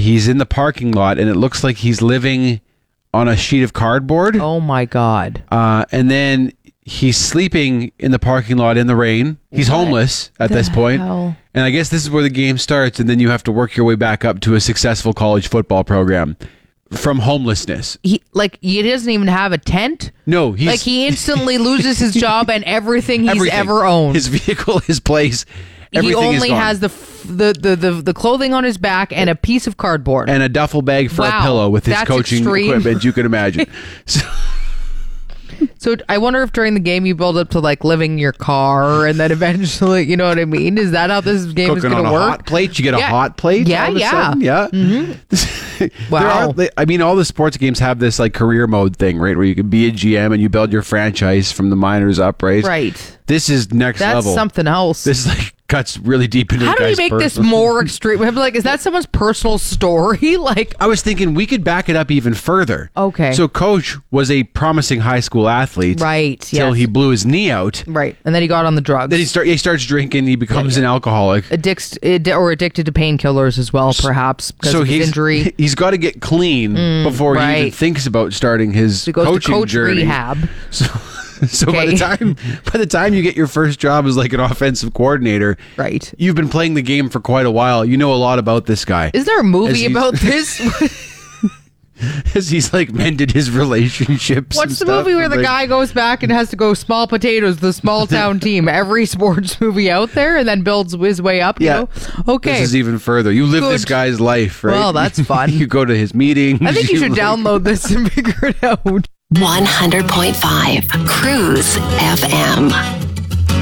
he's in the parking lot, and it looks like he's living on a sheet of cardboard. Oh my God. And then he's sleeping in the parking lot in the rain. He's homeless at this point. Hell? And I guess this is where the game starts, and then you have to work your way back up to a successful college football program from homelessness. He doesn't even have a tent. No, he's He instantly loses his job and everything he's everything. ever owned. His vehicle, his place, everything he is only gone. has the clothing on his back and a piece of cardboard. And a duffel bag for Wow, a pillow with his that's coaching extreme. equipment, you can imagine. So I wonder if during the game you build up to like living in your car and then eventually, you know what I mean? Is that how this game is Cooking going on to a work? hot plate, you get a Yeah. hot plate. Yeah, all of a yeah. sudden? Yeah. Mm-hmm. Wow. I mean, all the sports games have this like career mode thing, right? Where you can be a GM and you build your franchise from the minors up, right? Right. This is next That's level. something else. This like cuts really deep into How the do we guy's make this personal- more extreme? I'm like, is that someone's personal story? Like, I was thinking we could back it up even further. Okay. So Coach was a promising high school athlete. right. Till yes. he blew his knee out. Right. And then he got on the drugs. Then he starts drinking. He becomes an alcoholic. addicted to painkillers as well, perhaps, because So of his injury. he's got to get clean before he even right. thinks about starting his He goes coaching to coach journey. rehab. So by Okay. the time you get your first job as like an offensive coordinator, Right. you've been playing the game for quite a while. You know a lot about this guy. Is there a As movie he's- about this? As he's like mended his relationships. What's and the stuff, movie where and, the like, guy goes back and has to go small potatoes, the small town team, every sports movie out there, and then builds his way up? Yeah. You know? Okay. This is even further. You live this Good. guy's life, right? Well, that's fun. You go to his meetings. I think you should like- download this and figure it out. 100.5 Cruise FM.